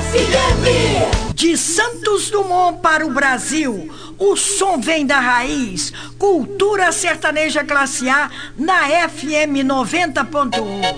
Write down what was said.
FM. De Santos Dumont para o Brasil, o som vem da raiz. Cultura sertaneja classe A na FM 90.1.